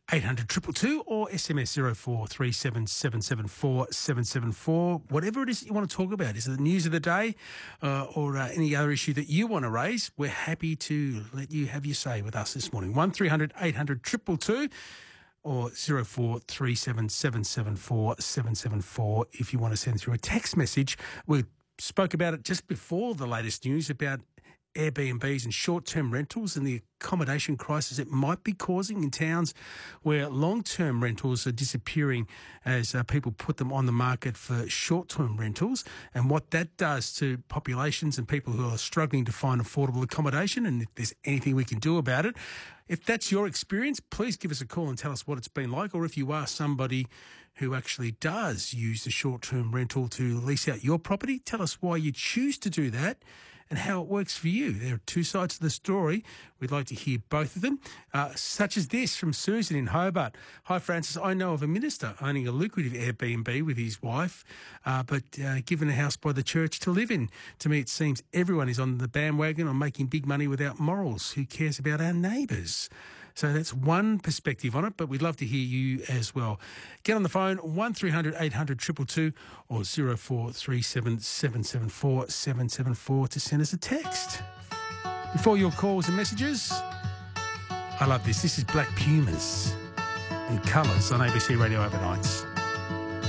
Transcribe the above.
800 222 or SMS 0437 774 774. Whatever it is that you want to talk about. Is it the news of the day or any other issue that you want to raise? We're happy to let you have your say with us this morning. 1300 800 222 or 0437 774 774 if you want to send through a text message. We spoke about it just before the latest news about Airbnbs and short-term rentals and the accommodation crisis it might be causing in towns where long-term rentals are disappearing as people put them on the market for short-term rentals, and what that does to populations and people who are struggling to find affordable accommodation, and if there's anything we can do about it. If that's your experience, please give us a call and tell us what it's been like, or if you are somebody who actually does use the short-term rental to lease out your property, tell us why you choose to do that and how it works for you. There are two sides to the story. We'd like to hear both of them, such as this from Susan in Hobart. Hi, Francis. I know of a minister owning a lucrative Airbnb with his wife, but given a house by the church to live in. To me, it seems everyone is on the bandwagon on making big money without morals. Who cares about our neighbours? So that's one perspective on it, but we'd love to hear you as well. Get on the phone, 1300 800 222 or 0437 774 774 to send us a text. Before your calls and messages, I love this. This is Black Pumas and Colours on ABC Radio Overnights.